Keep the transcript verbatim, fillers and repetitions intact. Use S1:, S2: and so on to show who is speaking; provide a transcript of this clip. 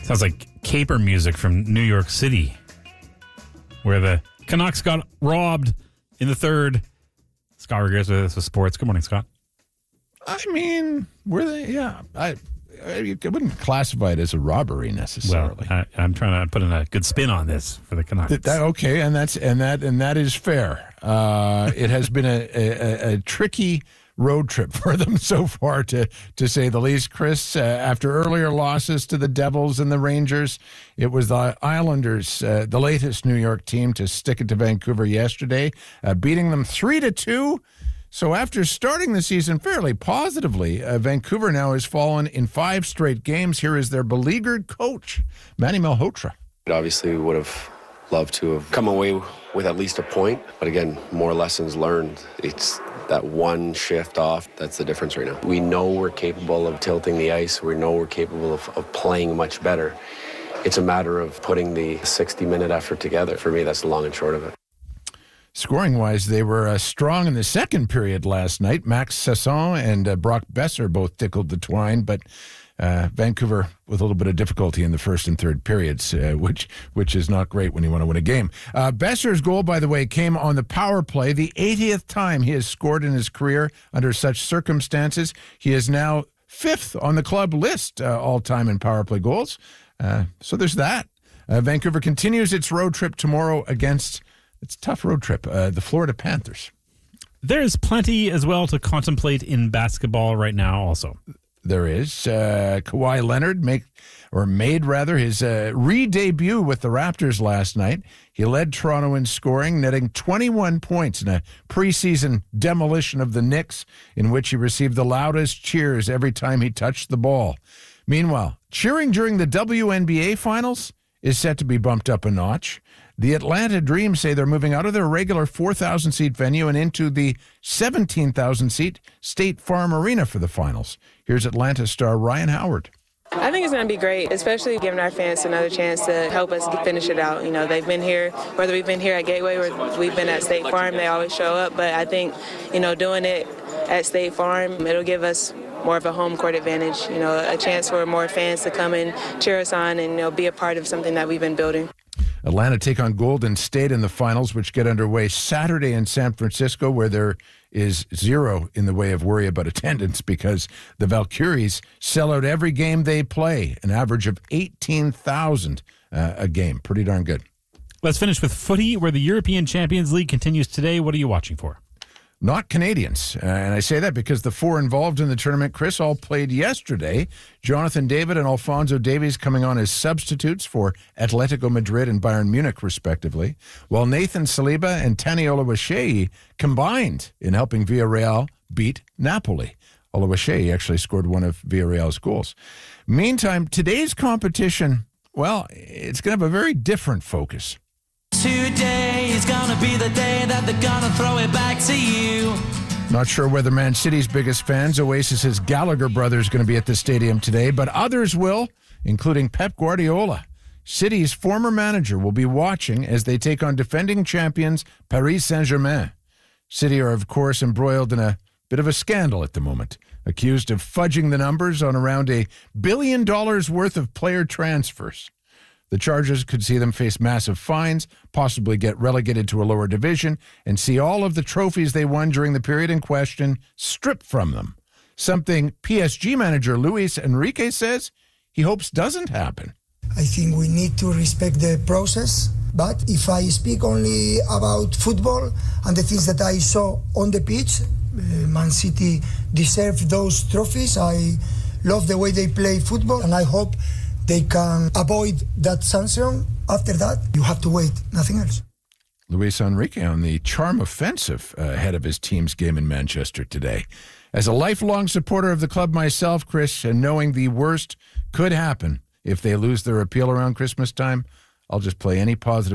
S1: Sounds like caper music from New York City, where the Canucks got robbed in the third. Scott Regeres with us with sports. Good morning, Scott.
S2: I mean, were they? Yeah, I, I wouldn't classify it as a robbery necessarily.
S1: Well, I, I'm trying to put in a good spin on this for the Canucks.
S2: That, that, okay, and that's and that and that is fair. Uh, it has been a, a, a tricky road trip for them so far, to to say the least. Chris, uh, after earlier losses to the Devils and the Rangers, it was the Islanders, uh, the latest New York team, to stick it to Vancouver yesterday, uh, beating them three to two. So after starting the season fairly positively, uh, Vancouver now has fallen in five straight games. Here is their beleaguered coach, Manny Malhotra.
S3: Obviously, we would have loved to have come away with at least a point. But again, more lessons learned. It's that one shift off that's the difference right now. We know we're capable of tilting the ice. We know we're capable of, of playing much better. It's a matter of putting the sixty-minute effort together. For me, that's the long and short of it.
S2: Scoring-wise, they were uh, strong in the second period last night. Max Sasson and uh, Brock Besser both tickled the twine, but uh, Vancouver with a little bit of difficulty in the first and third periods, uh, which which is not great when you want to win a game. Uh, Besser's goal, by the way, came on the power play, the eightieth time he has scored in his career under such circumstances. He is now fifth on the club list uh, all-time in power play goals. Uh, so there's that. Uh, Vancouver continues its road trip tomorrow against... It's a tough road trip. Uh, the Florida Panthers.
S1: There's plenty as well to contemplate in basketball right now also.
S2: There is. Uh, Kawhi Leonard make, or made rather, his uh, re-debut with the Raptors last night. He led Toronto in scoring, netting twenty-one points in a preseason demolition of the Knicks, in which he received the loudest cheers every time he touched the ball. Meanwhile, cheering during the W N B A Finals is set to be bumped up a notch. The Atlanta Dream say they're moving out of their regular four thousand seat venue and into the seventeen thousand seat State Farm Arena for the finals. Here's Atlanta star Ryan Howard.
S4: I think it's going to be great, especially giving our fans another chance to help us finish it out. You know, they've been here, whether we've been here at Gateway or we've been at State Farm, they always show up. But I think, you know, doing it at State Farm, it'll give us more of a home court advantage, you know, a chance for more fans to come and cheer us on and, you know, be a part of something that we've been building.
S2: Atlanta take on Golden State in the finals, which get underway Saturday in San Francisco, where there is zero in the way of worry about attendance because the Valkyries sell out every game they play, an average of eighteen thousand uh, a game. Pretty darn good.
S1: Let's finish with footy, where the European Champions League continues today. What are you watching for?
S2: Not Canadians. Uh, and I say that because the four involved in the tournament, Chris, all played yesterday. Jonathan David and Alphonso Davies coming on as substitutes for Atletico Madrid and Bayern Munich, respectively, while Nathan Saliba and Tani Oluwaseyi combined in helping Villarreal beat Napoli. Oluwaseyi actually scored one of Villarreal's goals. Meantime, today's competition, well, it's going to have a very different focus.
S5: Today is gonna be the day that they're gonna throw it back to you.
S2: Not sure whether Man City's biggest fans, Oasis's Gallagher brothers, going to be at the stadium today, but others will, including Pep Guardiola. City's former manager will be watching as they take on defending champions Paris Saint-Germain. City are, of course, embroiled in a bit of a scandal at the moment, accused of fudging the numbers on around a billion dollars worth of player transfers. The charges could see them face massive fines, possibly get relegated to a lower division, and see all of the trophies they won during the period in question stripped from them. Something P S G manager Luis Enrique says he hopes doesn't happen.
S6: I think we need to respect the process, but if I speak only about football and the things that I saw on the pitch, uh, Man City deserve those trophies. I love the way they play football, and I hope they can avoid that sanction. After that, you have to wait, nothing else.
S2: Luis Enrique on the charm offensive uh, ahead of his team's game in Manchester today. As a lifelong supporter of the club myself, Chris, and knowing the worst could happen if they lose their appeal around Christmas time, I'll just play any positive